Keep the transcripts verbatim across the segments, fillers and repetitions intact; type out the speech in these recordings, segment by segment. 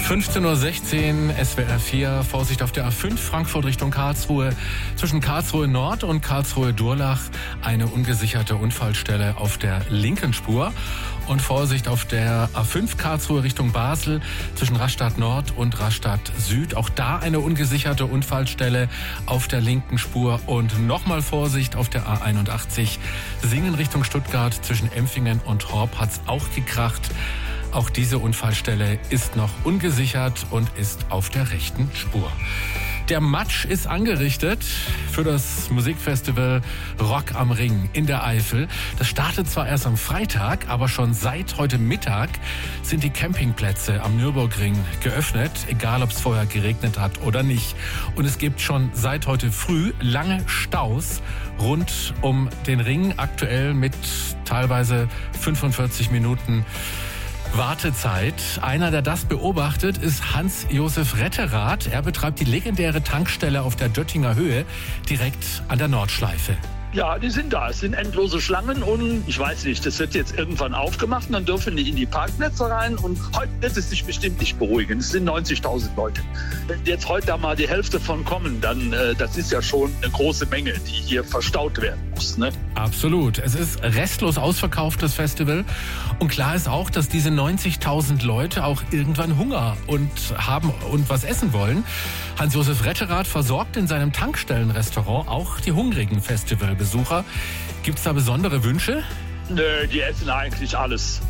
fünfzehn Uhr sechzehn, S W R vier, Vorsicht auf der A fünf, Frankfurt Richtung Karlsruhe. Zwischen Karlsruhe Nord und Karlsruhe Durlach eine ungesicherte Unfallstelle auf der linken Spur. Und Vorsicht auf der A fünf Karlsruhe Richtung Basel zwischen Rastatt Nord und Rastatt Süd. Auch da eine ungesicherte Unfallstelle auf der linken Spur. Und nochmal Vorsicht auf der A einundachtzig Singen Richtung Stuttgart zwischen Empfingen und Horb hat's auch gekracht. Auch diese Unfallstelle ist noch ungesichert und ist auf der rechten Spur. Der Matsch ist angerichtet für das Musikfestival Rock am Ring in der Eifel. Das startet zwar erst am Freitag, aber schon seit heute Mittag sind die Campingplätze am Nürburgring geöffnet, egal ob es vorher geregnet hat oder nicht. Und es gibt schon seit heute früh lange Staus rund um den Ring, aktuell mit teilweise fünfundvierzig Minuten Wartezeit. Einer, der das beobachtet, ist Hans-Josef Retterath. Er betreibt die legendäre Tankstelle auf der Döttinger Höhe, direkt an der Nordschleife. Ja, die sind da. Es sind endlose Schlangen und ich weiß nicht, das wird jetzt irgendwann aufgemacht und dann dürfen die in die Parkplätze rein und heute wird es sich bestimmt nicht beruhigen. Es sind neunzigtausend Leute. Wenn jetzt heute da mal die Hälfte von kommen, dann äh, das ist ja schon eine große Menge, die hier verstaut werden muss. Ne? Absolut. Es ist restlos ausverkauft, das Festival. Und klar ist auch, dass diese neunzigtausend Leute auch irgendwann Hunger und haben und was essen wollen. Hans-Josef Retterath versorgt in seinem Tankstellenrestaurant auch die hungrigen Festivalbesucher. Gibt es da besondere Wünsche? Nö, die essen eigentlich alles.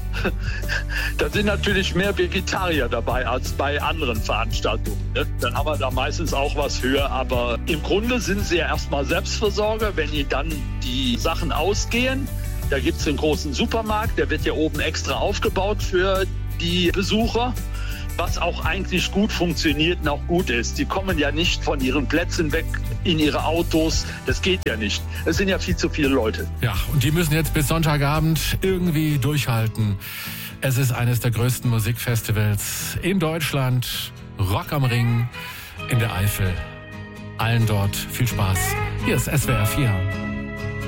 Da sind natürlich mehr Vegetarier dabei als bei anderen Veranstaltungen. Ne? Dann haben wir da meistens auch was für. Aber im Grunde sind sie ja erstmal Selbstversorger. Wenn ihnen dann die Sachen ausgehen, da gibt es einen großen Supermarkt, der wird ja oben extra aufgebaut für die Besucher. Was auch eigentlich gut funktioniert und auch gut ist. Die kommen ja nicht von ihren Plätzen weg in ihre Autos. Das geht ja nicht. Es sind ja viel zu viele Leute. Ja, und die müssen jetzt bis Sonntagabend irgendwie durchhalten. Es ist eines der größten Musikfestivals in Deutschland. Rock am Ring in der Eifel. Allen dort viel Spaß. Hier ist S W R vier.